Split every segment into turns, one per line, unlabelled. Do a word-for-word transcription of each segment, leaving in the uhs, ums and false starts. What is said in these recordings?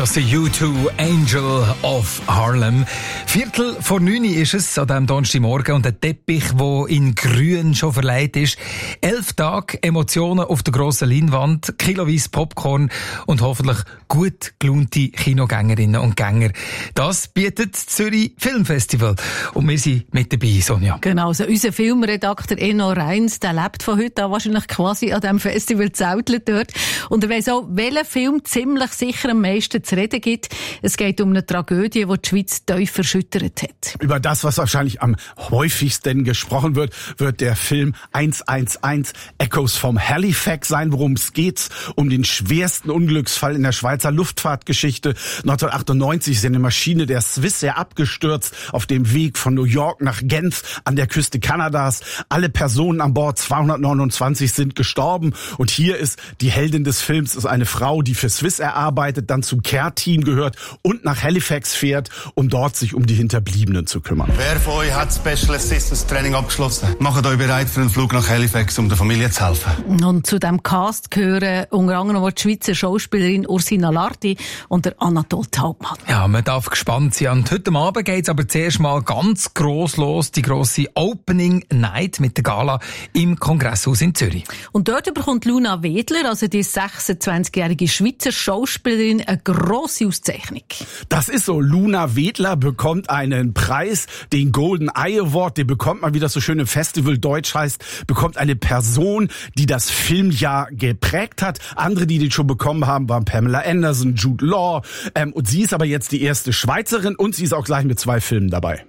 Das ist U zwei, Angel of Harlem. Viertel vor neun ist es an diesem Donnerstagmorgen und der Teppich, der in grün schon verleiht ist. Elf Tage Emotionen auf der grossen Leinwand, kiloweise Popcorn und hoffentlich gut gelaunte Kinogängerinnen und Gänger. Das bietet das Zürich Filmfestival. Und wir sind mit dabei, Sonja.
Genau, also unser Filmredakteur Enno Reins, der lebt von heute an wahrscheinlich quasi an diesem Festival zeltelt dort. Und er weiss auch, welcher Film ziemlich sicher am meisten zu reden gibt. Es geht um eine Tragödie, die die Schweiz tief erschüttert hat.
Über das, was wahrscheinlich am häufigsten gesprochen wird, wird der Film eins eins eins Echoes from Halifax sein. Worum es geht? Um den schwersten Unglücksfall in der Schweizer Luftfahrtgeschichte. neunzehnhundertachtundneunzig ist eine Maschine der Swissair abgestürzt auf dem Weg von New York nach Genf an der Küste Kanadas. Alle Personen an Bord, zweihundertneunundzwanzig, sind gestorben. Und hier ist die Heldin des Films, ist eine Frau, die für Swissair arbeitet, dann zum Care-Team gehört und nach Halifax fährt, um dort sich um die Hinterbliebenen zu kümmern.
Wer von euch hat Special Assistance Training abgeschlossen? Macht euch bereit für einen Flug nach Halifax, um der Familie zu helfen.
Und zu diesem Cast gehören unter anderem die Schweizer Schauspielerin Ursina Larti und der Anatol Taubmann.
Ja, man darf gespannt sein. Und heute Abend geht's aber zuerst mal ganz gross los, die grosse Opening Night mit der Gala im Kongresshaus in Zürich.
Und dort bekommt Luna Wedler, also die sechsundzwanzigjährige Schweizer Schauspielerin, eine grosse Auszeichnung.
Das ist so. Luna Wedler bekommt einen Preis, den Golden Eye Award. Den bekommt man, wie das so schön im Festival Deutsch heißt, bekommt eine Person, die das Filmjahr geprägt hat. Andere, die den schon bekommen haben, waren Pamela Anderson, Jude Law. Ähm, und sie ist aber jetzt die erste Schweizerin und sie ist auch gleich mit zwei Filmen dabei.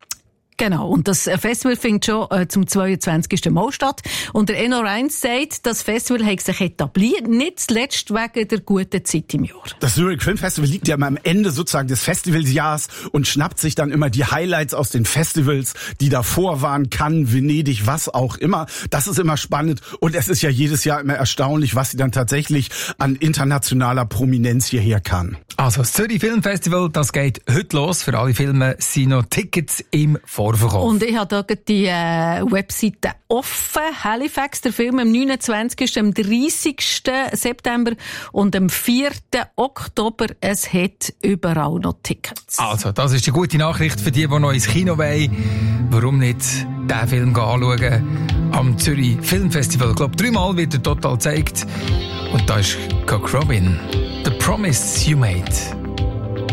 Genau, und das Festival findet schon äh, zum zweiundzwanzigsten Mal statt. Und der Enno Reins sagt, das Festival hat sich etabliert, nicht zuletzt wegen der guten Zeit im Jahr.
Das Zurich Film Festival liegt ja immer am Ende sozusagen des Festivalsjahrs und schnappt sich dann immer die Highlights aus den Festivals, die davor waren, Cannes, Venedig, was auch immer. Das ist immer spannend und es ist ja jedes Jahr immer erstaunlich, was sie dann tatsächlich an internationaler Prominenz hierher kann.
Also das Zürich Film Festival, das geht heute los. Für alle Filme sind noch Tickets im Vorverkauf.
Und ich habe hier die äh, Webseite offen. Halifax, der Film am neunundzwanzigsten, am dreißigsten September und am vierten Oktober. Es hat überall noch Tickets.
Also, das ist die gute Nachricht für die, die noch ins Kino wollen. Warum nicht diesen Film anschauen am Zürich Film Festival? Ich glaube, dreimal wird er total gezeigt. Und da ist Cock Robin. The Promise You Made.